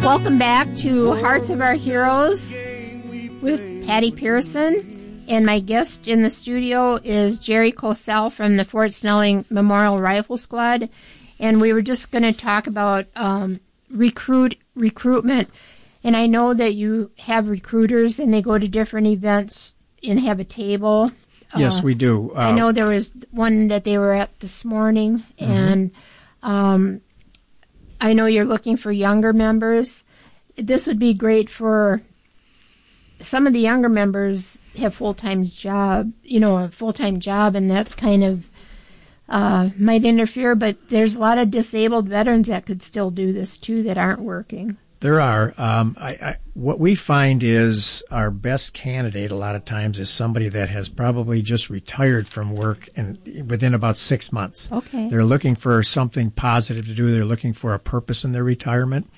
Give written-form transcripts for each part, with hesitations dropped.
Welcome back to Hearts of Our Heroes with Patty Pearson. And my guest in the studio is Jerry Cosell from the Fort Snelling Memorial Rifle Squad. And we were just going to talk about recruitment. And I know that you have recruiters and they go to different events and have a table. Yes, we do. I know there was one that they were at this morning. And I know you're looking for younger members. This would be great for some of the younger members have a full-time job, and that kind of might interfere. But there's a lot of disabled veterans that could still do this too that aren't working. There are. What we find is our best candidate a lot of times is somebody that has probably just retired from work and within about 6 months. Okay. They're looking for something positive to do. They're looking for a purpose in their retirement.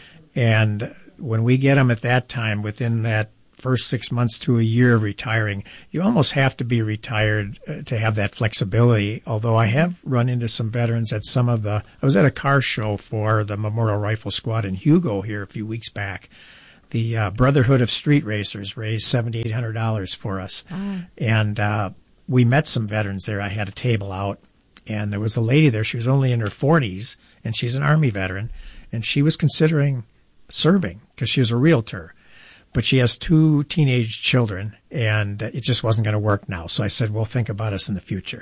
And when we get them at that time, within that first 6 months to a year of retiring, you almost have to be retired to have that flexibility. Although I have run into some veterans at I was at a car show for the Memorial Rifle Squad in Hugo here a few weeks back. The Brotherhood of Street Racers raised $7,800 for us. And we met some veterans there. I had a table out, and there was a lady there. She was only in her 40s, and she's an Army veteran, and she was considering serving because she was a realtor. But she has 2 teenage children, and it just wasn't going to work now. So I said, well, think about us in the future.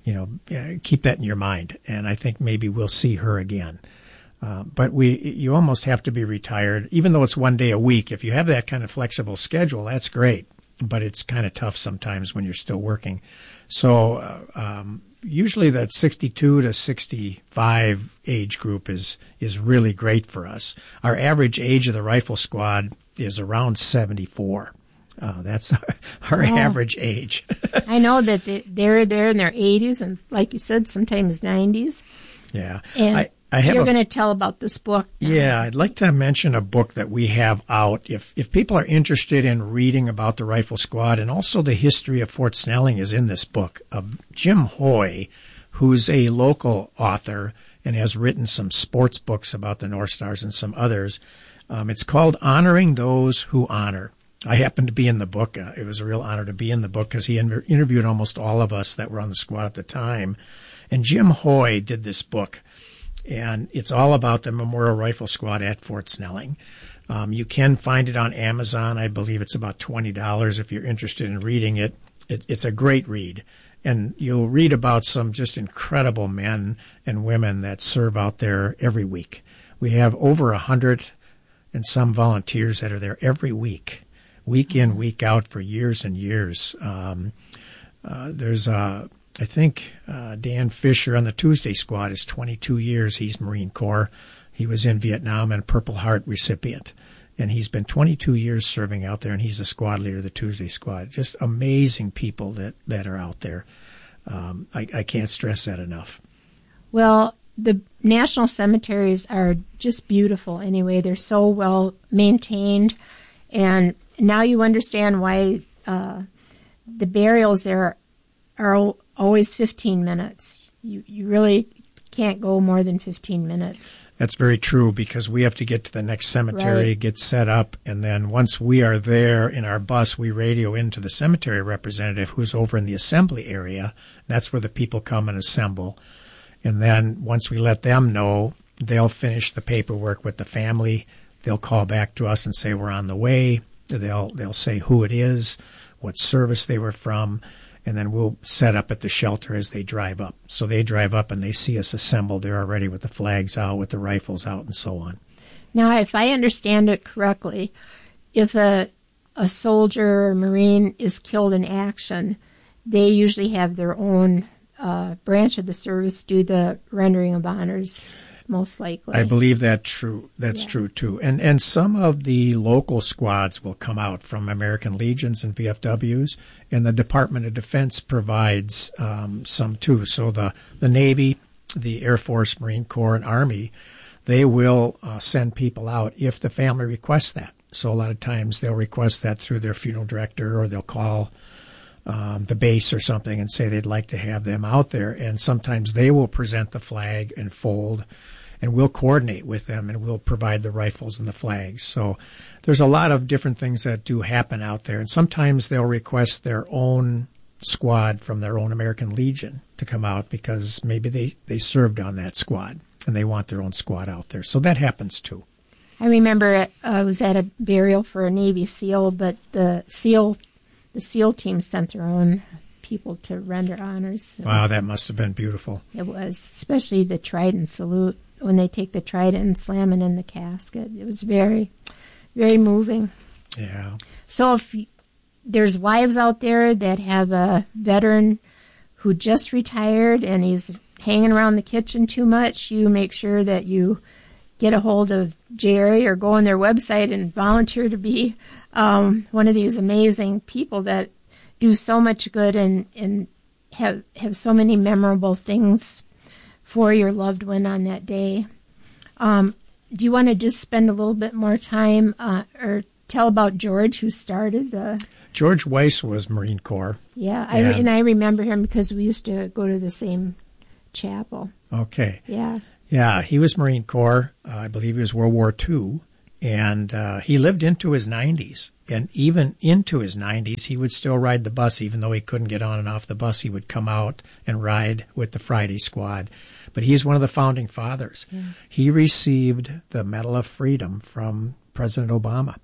Keep that in your mind. And I think maybe we'll see her again. But you almost have to be retired, even though it's 1 day a week. If you have that kind of flexible schedule, that's great. But it's kind of tough sometimes when you're still working. So usually that 62 to 65 age group is really great for us. Our average age of the rifle squad is around 74. That's our average age. I know that they're there in their 80s and, like you said, sometimes 90s. Yeah. And you're going to tell about this book now. Yeah, I'd like to mention a book that we have out. If people are interested in reading about the Rifle Squad, and also the history of Fort Snelling is in this book. Jim Hoy, who's a local author and has written some sports books about the North Stars and some others. It's called Honoring Those Who Honor. I happened to be in the book. It was a real honor to be in the book because he interviewed almost all of us that were on the squad at the time. And Jim Hoy did this book, and it's all about the Memorial Rifle Squad at Fort Snelling. You can find it on Amazon. I believe it's about $20 if you're interested in reading it. It's a great read. And you'll read about some just incredible men and women that serve out there every week. We have over 100 and some volunteers that are there every week in, week out for years and years. There's, I think, Dan Fisher on the Tuesday squad is 22 years. He's Marine Corps. He was in Vietnam and Purple Heart recipient. And he's been 22 years serving out there, and he's the squad leader of the Tuesday squad. Just amazing people that are out there. I can't stress that enough. Well, the national cemeteries are just beautiful anyway. They're so well maintained. And now you understand why the burials there are always 15 minutes. You really can't go more than 15 minutes. That's very true because we have to get to the next cemetery, right, get set up, and then once we are there in our bus, we radio into the cemetery representative who's over in the assembly area. That's where the people come and assemble. And then once we let them know, they'll finish the paperwork with the family. They'll call back to us and say we're on the way. They'll say who it is, what service they were from, and then we'll set up at the shelter as they drive up. So they drive up and they see us assemble. They're already with the flags out, with the rifles out, and so on. Now, if I understand it correctly, if a soldier or Marine is killed in action, they usually have their own branch of the service do the rendering of honors, most likely. I believe that's true. That's true, too. And some of the local squads will come out from American Legions and VFWs, and the Department of Defense provides some, too. So the Navy, the Air Force, Marine Corps, and Army, they will send people out if the family requests that. So a lot of times they'll request that through their funeral director, or they'll call the base or something and say they'd like to have them out there. And sometimes they will present the flag and fold. and we'll coordinate with them, and we'll provide the rifles and the flags. So there's a lot of different things that do happen out there, and sometimes they'll request their own squad from their own American Legion to come out because maybe they served on that squad and they want their own squad out there. So that happens too. I remember I was at a burial for a Navy SEAL, but the SEAL team sent their own people to render honors. Wow, that must have been beautiful. It was, especially the Trident salute when they take the Trident and slam it in the casket. It was very, very moving. Yeah. So if there's wives out there that have a veteran who just retired and he's hanging around the kitchen too much, you make sure that you get a hold of Jerry or go on their website and volunteer to be one of these amazing people that do so much good and have so many memorable things for your loved one on that day. Do you want to just spend a little bit more time or tell about George, who started the... George Weiss was Marine Corps. Yeah, I remember him because we used to go to the same chapel. Okay. Yeah. Yeah, he was Marine Corps. I believe he was World War II. And he lived into his 90s. And even into his 90s, he would still ride the bus. Even though he couldn't get on and off the bus, he would come out and ride with the Friday Squad. But he's one of the founding fathers. Yes. He received the Medal of Freedom from President Obama.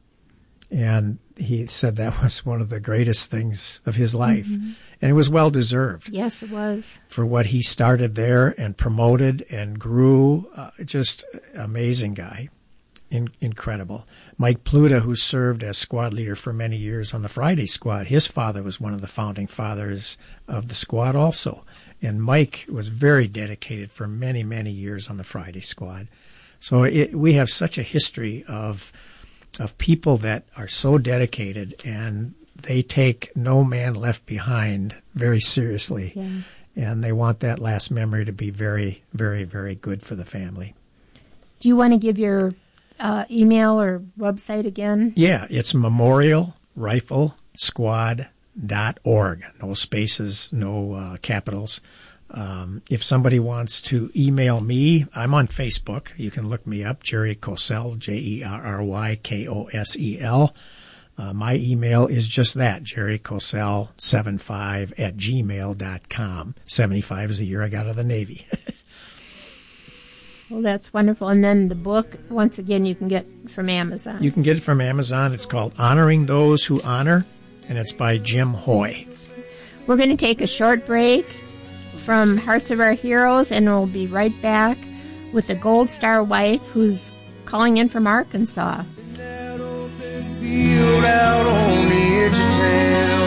And he said that was one of the greatest things of his life. Mm-hmm. And it was well-deserved. Yes, it was. For what he started there and promoted and grew. Just amazing guy. Incredible. Mike Pluta, who served as squad leader for many years on the Friday Squad, his father was one of the founding fathers of the squad also. And Mike was very dedicated for many, many years on the Friday Squad. So we have such a history of people that are so dedicated, and they take no man left behind very seriously. Yes. And they want that last memory to be very, very, very good for the family. Do you want to give your email or website again? Yeah, it's memorialriflesquad.org. No spaces, no capitals. If somebody wants to email me, I'm on Facebook. You can look me up, Jerry Kosel, JerryKosel. My email is just that, jerrykosel75@gmail.com. 75 is the year I got out of the Navy. Well, that's wonderful. And then the book, once again, you can get from Amazon. You can get it from Amazon. It's called Honoring Those Who Honor, and it's by Jim Hoy. We're going to take a short break from Hearts of Our Heroes, and we'll be right back with the Gold Star wife who's calling in from Arkansas. That open field out on the edge of town.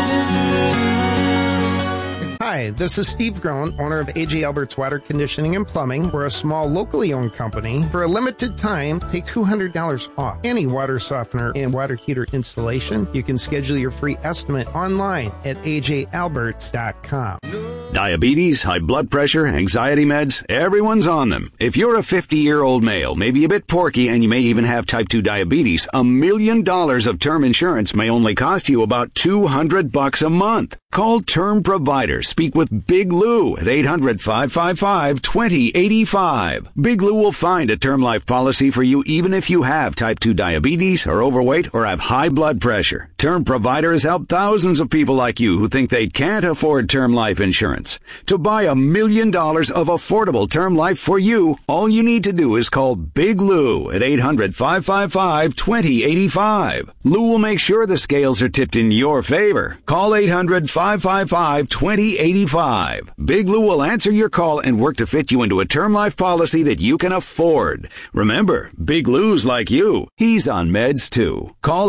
Hi, this is Steve Groen, owner of A.J. Albert's Water Conditioning and Plumbing. We're a small, locally owned company. For a limited time, take $200 off any water softener and water heater installation. You can schedule your free estimate online at ajalberts.com. Diabetes, high blood pressure, anxiety meds, everyone's on them. If you're a 50-year-old male, maybe a bit porky, and you may even have type 2 diabetes, $1 million of term insurance may only cost you about $200 a month. Call Term Provider. Speak with Big Lou at 800-555-2085. Big Lou will find a term life policy for you even if you have type 2 diabetes, are overweight, or have high blood pressure. Term Provider has helped thousands of people like you who think they can't afford term life insurance. To buy $1 million of affordable term life for you, all you need to do is call Big Lou at 800-555-2085. Lou will make sure the scales are tipped in your favor. Call 800-555-2085. Big Lou will answer your call and work to fit you into a term life policy that you can afford. Remember, Big Lou's like you. He's on meds too. Call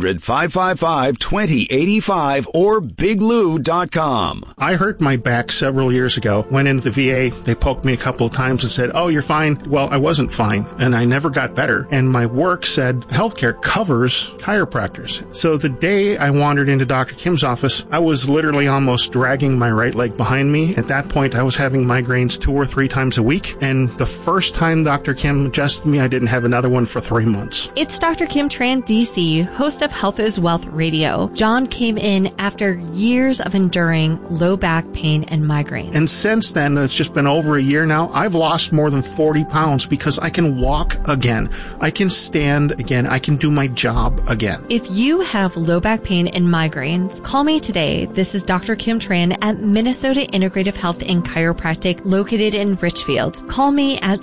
800-555-2085 or biglou.com. I hurt my back several years ago. Went into the VA. They poked me a couple of times and said, "Oh, you're fine." Well, I wasn't fine, and I never got better. And my work said healthcare covers chiropractors. So the day I wandered into Dr. Kim's office, I was literally almost dragging my right leg behind me. At that point, I was having migraines 2 or 3 times a week. And the first time Dr. Kim adjusted me, I didn't have another one for 3 months. It's Dr. Kim Tran, DC, host of Health is Wealth Radio. John came in after years of enduring low back pain and migraines. And since then, it's just been over a year now, I've lost more than 40 pounds because I can walk again. I can stand again. I can do my job again. If you have low back pain and migraines, call me today. This is Dr. Kim Tran at Minnesota Integrative Health and Chiropractic located in Richfield. Call me at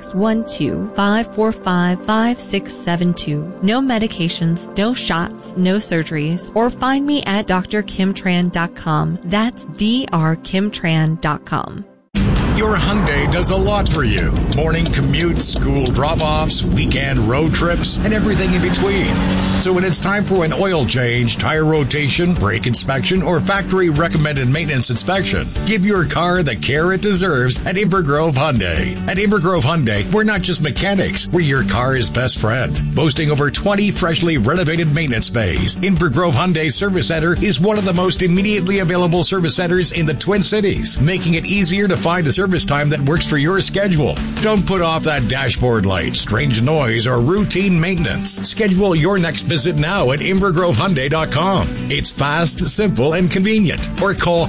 612-545-5672. No medications, no shots, no surgeries, or find me at drkimtran.com. That's drkimtran.com. Your Hyundai does a lot for you. Morning commutes, school drop-offs, weekend road trips, and everything in between. So when it's time for an oil change, tire rotation, brake inspection, or factory-recommended maintenance inspection, give your car the care it deserves at Invergrove Hyundai. At Invergrove Hyundai, we're not just mechanics, we're your car's best friend. Boasting over 20 freshly renovated maintenance bays, Invergrove Hyundai Service Center is one of the most immediately available service centers in the Twin Cities, making it easier to find a service time that works for your schedule. Don't put off that dashboard light, strange noise, or routine maintenance. Schedule your next visit now at InvergroveHyundai.com. It's fast, simple, and convenient. Or call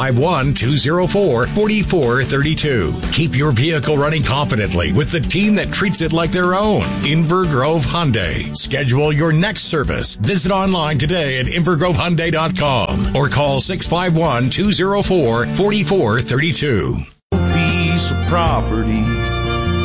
651-204-4432. Keep your vehicle running confidently with the team that treats it like their own. Invergrove Hyundai. Schedule your next service. Visit online today at InvergroveHyundai.com or call 651-204-4432. Piece of property